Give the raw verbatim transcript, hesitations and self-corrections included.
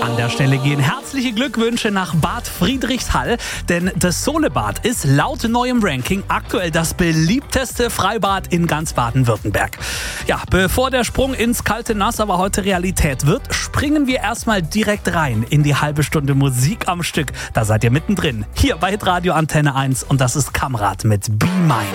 An der Stelle gehen herzliche Glückwünsche nach Bad Friedrichshall, denn das Solebad ist laut neuem Ranking aktuell das beliebteste Freibad in ganz Baden-Württemberg. Ja, bevor der Sprung ins kalte Nass aber heute Realität wird, springen wir erstmal direkt rein in die halbe Stunde Musik am Stück. Da seid ihr mittendrin, hier bei Hitradio Antenne eins und das ist Kamrat mit Be Mine.